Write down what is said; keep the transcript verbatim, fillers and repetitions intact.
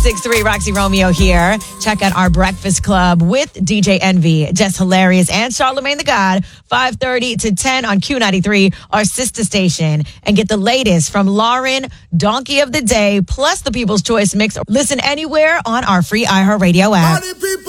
six three, Roxy Romeo here. Check out our Breakfast Club with D J Envy, Jess Hilarious, and Charlamagne the God, five thirty to ten on Q ninety-three, our sister station. And get the latest from Lauren, Donkey of the Day, plus the People's Choice Mix. Listen anywhere on our free iHeartRadio app.